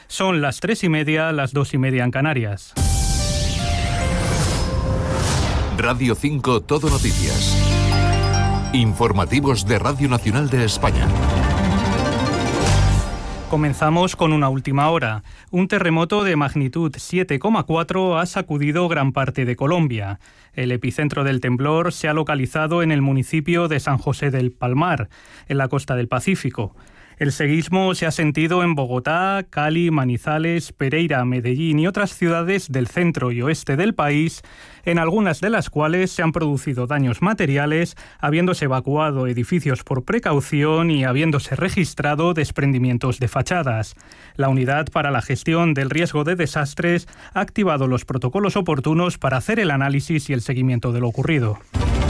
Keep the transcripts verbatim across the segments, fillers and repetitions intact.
Son las tres y media, las dos y media en Canarias. Radio cinco Todo Noticias. Informativos de Radio Nacional de España. Comenzamos con una última hora. Un terremoto de magnitud siete coma cuatro ha sacudido gran parte de Colombia. El epicentro del temblor se ha localizado en el municipio de San José del Palmar, en la costa del Pacífico. El seísmo se ha sentido en Bogotá, Cali, Manizales, Pereira, Medellín y otras ciudades del centro y oeste del país, en algunas de las cuales se han producido daños materiales, habiéndose evacuado edificios por precaución y habiéndose registrado desprendimientos de fachadas. La Unidad para la Gestión del Riesgo de Desastres ha activado los protocolos oportunos para hacer el análisis y el seguimiento de lo ocurrido.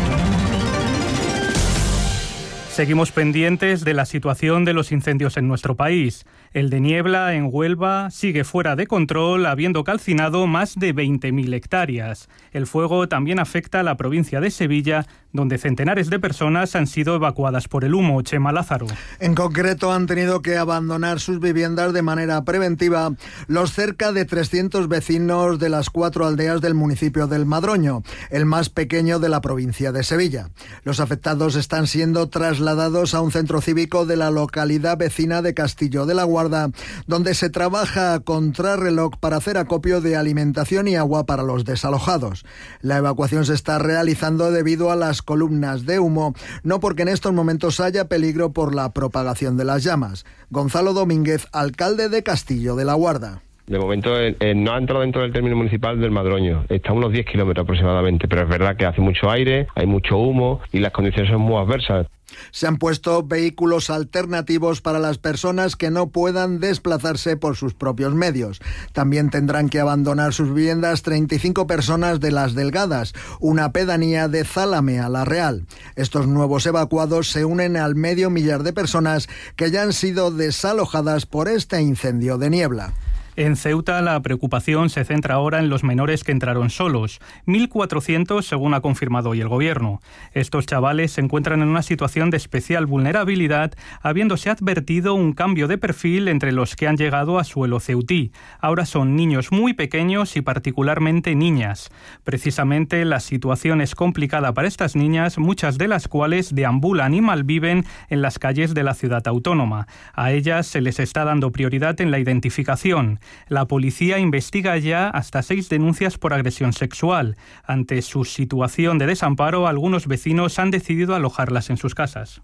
Seguimos pendientes de la situación de los incendios en nuestro país. El de Niebla, en Huelva, sigue fuera de control, habiendo calcinado más de veinte mil hectáreas. El fuego también afecta a la provincia de Sevilla, donde centenares de personas han sido evacuadas por el humo. Chema Lázaro. En concreto, han tenido que abandonar sus viviendas de manera preventiva los cerca de trescientos vecinos de las cuatro aldeas del municipio del Madroño, el más pequeño de la provincia de Sevilla. Los afectados están siendo trasladados a un centro cívico de la localidad vecina de Castillo de la Guarda, donde se trabaja a contrarreloj para hacer acopio de alimentación y agua para los desalojados. La evacuación se está realizando debido a las columnas de humo, no porque en estos momentos haya peligro por la propagación de las llamas. Gonzalo Domínguez, alcalde de Castillo de la Guarda. De momento eh, eh, no ha entrado dentro del término municipal del Madroño, está a unos diez kilómetros aproximadamente, pero es verdad que hace mucho aire, hay mucho humo y las condiciones son muy adversas. Se han puesto vehículos alternativos para las personas que no puedan desplazarse por sus propios medios. También tendrán que abandonar sus viviendas treinta y cinco personas de Las Delgadas, una pedanía de Zalamea la Real. Estos nuevos evacuados se unen al medio millar de personas que ya han sido desalojadas por este incendio de Niebla. En Ceuta, la preocupación se centra ahora en los menores que entraron solos, mil cuatrocientos según ha confirmado hoy el Gobierno. Estos chavales se encuentran en una situación de especial vulnerabilidad, habiéndose advertido un cambio de perfil entre los que han llegado a suelo ceutí. Ahora son niños muy pequeños y particularmente niñas. Precisamente la situación es complicada para estas niñas, muchas de las cuales deambulan y malviven en las calles de la ciudad autónoma. A ellas se les está dando prioridad en la identificación. La policía investiga ya hasta seis denuncias por agresión sexual. Ante su situación de desamparo, algunos vecinos han decidido alojarlas en sus casas.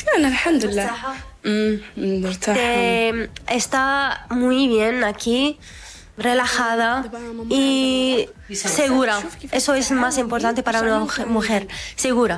Eh, está muy bien aquí, relajada y segura. Eso es más importante para una mujer, segura.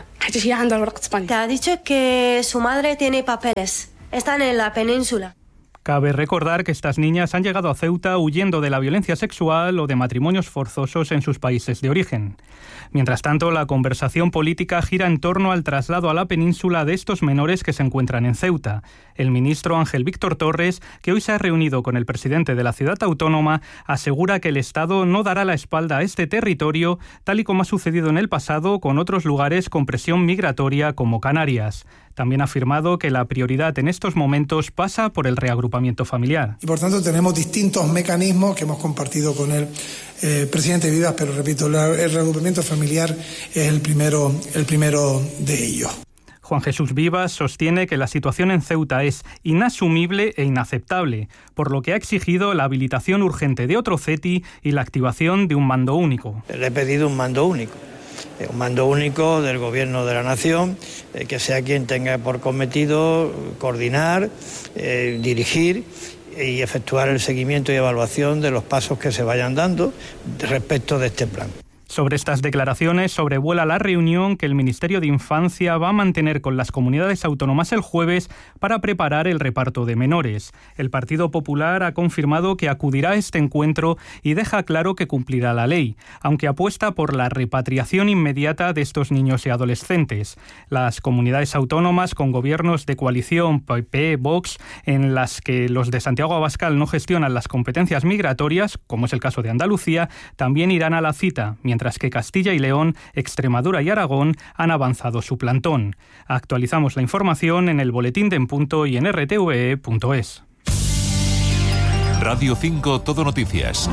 Te ha dicho que su madre tiene papeles. Están en la península. Cabe recordar que estas niñas han llegado a Ceuta huyendo de la violencia sexual o de matrimonios forzosos en sus países de origen. Mientras tanto, la conversación política gira en torno al traslado a la península de estos menores que se encuentran en Ceuta. El ministro Ángel Víctor Torres, que hoy se ha reunido con el presidente de la ciudad autónoma, asegura que el Estado no dará la espalda a este territorio, tal y como ha sucedido en el pasado con otros lugares con presión migratoria como Canarias. También ha afirmado que la prioridad en estos momentos pasa por el reagrupamiento familiar. Y por tanto tenemos distintos mecanismos que hemos compartido con el eh, presidente Vivas, pero repito, la, el reagrupamiento familiar es el primero, el primero de ellos. Juan Jesús Vivas sostiene que la situación en Ceuta es inasumible e inaceptable, por lo que ha exigido la habilitación urgente de otro CETI y la activación de un mando único. Le he pedido un mando único. Un mando único del Gobierno de la Nación, eh, que sea quien tenga por cometido coordinar, eh, dirigir y efectuar el seguimiento y evaluación de los pasos que se vayan dando respecto de este plan. Sobre estas declaraciones sobrevuela la reunión que el Ministerio de Infancia va a mantener con las comunidades autónomas el jueves para preparar el reparto de menores. El Partido Popular ha confirmado que acudirá a este encuentro y deja claro que cumplirá la ley, aunque apuesta por la repatriación inmediata de estos niños y adolescentes. Las comunidades autónomas con gobiernos de coalición P P, Vox, en las que los de Santiago Abascal no gestionan las competencias migratorias, como es el caso de Andalucía, también irán a la cita, mientras mientras que Castilla y León, Extremadura y Aragón han avanzado su plantón. Actualizamos la información en el boletín de En Punto y en r t v e punto es. Radio cinco Todo Noticias.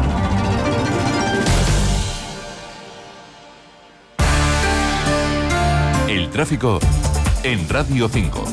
El tráfico en Radio cinco.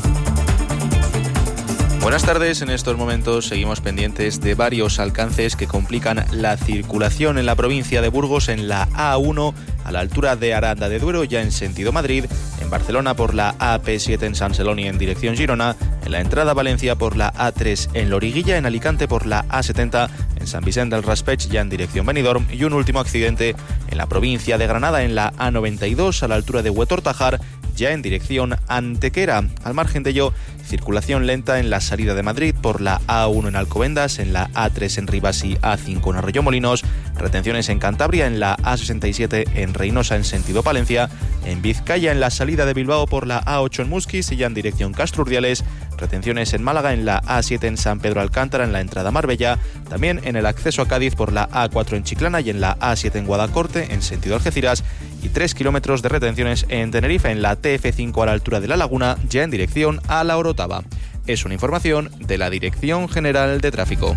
Buenas tardes, en estos momentos seguimos pendientes de varios alcances que complican la circulación en la provincia de Burgos en la A uno a la altura de Aranda de Duero ya en sentido Madrid, en Barcelona por la A P siete en Sant Celoni en dirección Girona, en la entrada a Valencia por la A tres en Loriguilla, en Alicante por la A setenta en Sant Vicent del Raspeig ya en dirección Benidorm y un último accidente en la provincia de Granada en la A noventa y dos a la altura de Huetor-Tajar ya en dirección Antequera. Al margen de ello, circulación lenta en la salida de Madrid por la A uno en Alcobendas, en la A tres en Rivas y A cinco en Arroyomolinos, retenciones en Cantabria en la A sesenta y siete en Reynosa en sentido Palencia, en Vizcaya en la salida de Bilbao por la A ocho en Musquis y ya en dirección Castro Urdiales, retenciones en Málaga en la A siete en San Pedro Alcántara en la entrada a Marbella, también en el acceso a Cádiz por la A cuatro en Chiclana y en la A siete en Guadacorte en sentido Algeciras y tres kilómetros de retenciones en Tenerife en la T F cinco a la altura de La Laguna ya en dirección a La Orotava. Es una información de la Dirección General de Tráfico.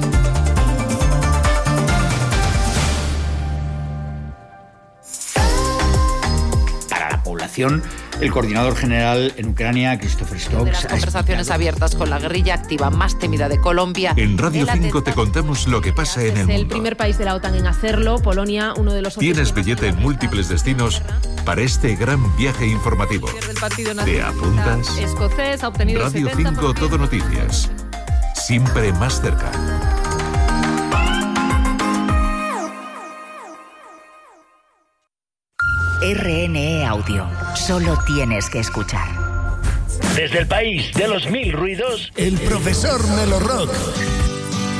Para la población, el coordinador general en Ucrania, Christopher Stokes... De las conversaciones abiertas con la guerrilla activa más temida de Colombia. En Radio cinco te contamos lo que pasa en el mundo. Es el primer país de la OTAN en hacerlo. Polonia, uno de los... ¿Tienes billete en múltiples destinos para este gran viaje informativo? ¿Te apuntas? Escocés ha obtenido Radio cinco Todo Noticias. Siempre más cerca. R N E Audio. Solo tienes que escuchar. Desde el país de los mil ruidos, el profesor Melo Rock